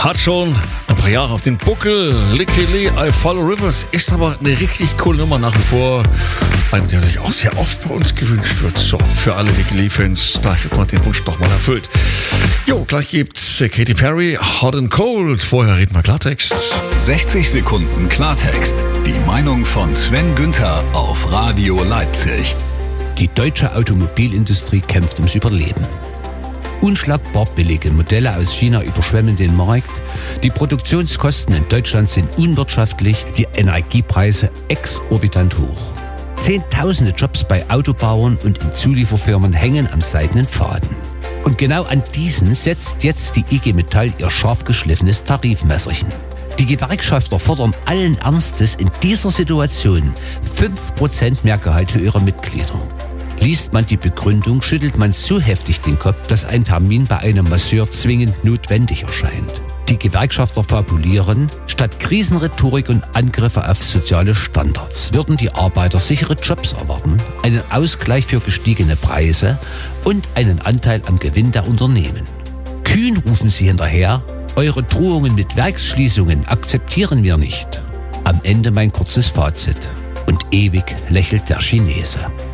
Hat schon ein paar Jahre auf den Buckel. Licky Lee, I Follow Rivers ist aber eine richtig coole Nummer nach wie vor. Eine, der sich auch sehr oft bei uns gewünscht wird. So, für alle Licky Lee-Fans, gleich wird man den Wunsch doch mal erfüllt. Jo, gleich gibt's Katy Perry, Hot and Cold. Vorher reden wir Klartext. 60 Sekunden Klartext. Die Meinung von Sven Günther auf Radio Leipzig. Die deutsche Automobilindustrie kämpft ums Überleben. Unschlagbar billige Modelle aus China überschwemmen den Markt. Die Produktionskosten in Deutschland sind unwirtschaftlich, die Energiepreise exorbitant hoch. Zehntausende Jobs bei Autobauern und in Zulieferfirmen hängen am seidenen Faden. Und genau an diesen setzt jetzt die IG Metall ihr scharf geschliffenes Tarifmesserchen. Die Gewerkschafter fordern allen Ernstes in dieser Situation 5% mehr Gehalt für ihre Mitglieder. Liest man die Begründung, schüttelt man so heftig den Kopf, dass ein Termin bei einem Masseur zwingend notwendig erscheint. Die Gewerkschafter fabulieren, statt Krisenrhetorik und Angriffe auf soziale Standards würden die Arbeiter sichere Jobs erwarten, einen Ausgleich für gestiegene Preise und einen Anteil am Gewinn der Unternehmen. Kühn rufen sie hinterher, eure Drohungen mit Werksschließungen akzeptieren wir nicht. Am Ende mein kurzes Fazit. Und ewig lächelt der Chinese.